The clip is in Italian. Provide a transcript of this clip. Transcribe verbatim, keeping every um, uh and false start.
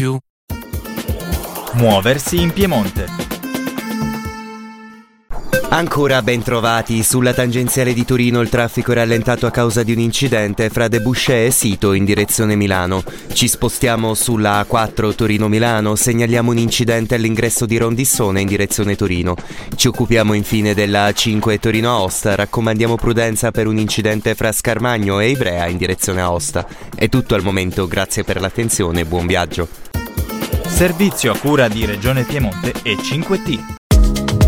più. Muoversi in Piemonte. Ancora ben trovati. Sulla tangenziale di Torino il traffico è rallentato a causa di un incidente fra Debouché e Sito in direzione Milano. Ci spostiamo sulla A quattro Torino-Milano, segnaliamo un incidente all'ingresso di Rondissone in direzione Torino. Ci occupiamo infine della A cinque Torino-Aosta, raccomandiamo prudenza per un incidente fra Scarmagno e Ivrea in direzione Aosta. È tutto al momento, grazie per l'attenzione e buon viaggio. Servizio a cura di Regione Piemonte e cinque T.